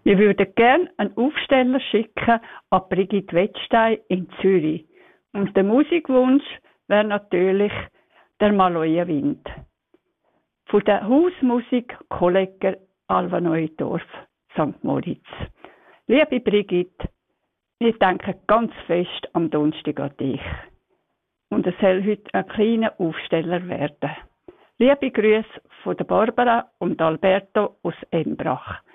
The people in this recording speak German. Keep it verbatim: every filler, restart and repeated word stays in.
Wir würden gerne einen Aufsteller schicken an Brigitte Wettstein in Zürich. Und der Musikwunsch wäre natürlich der Maloja Wind. Von der Hausmusik Kollegger Alva Neudorf, Sankt Moritz. Liebe Brigitte, wir denken ganz fest am Donnerstag an dich. Und es soll heute ein kleiner Aufsteller werden. Liebe Grüße von der Barbara und Alberto aus Embrach.